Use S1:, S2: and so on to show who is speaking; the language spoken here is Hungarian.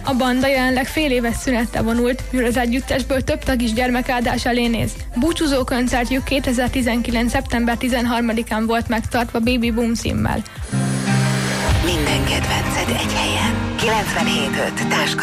S1: A banda jelenleg fél éves szünettel vonult, mivel az együttesből több tag is gyermekáldás elé néz. Búcsúzó koncertjük 2019. szeptember 13-án volt megtartva Baby Boom címmel.
S2: Minden kedvenced egy helyen. 97.5 Táska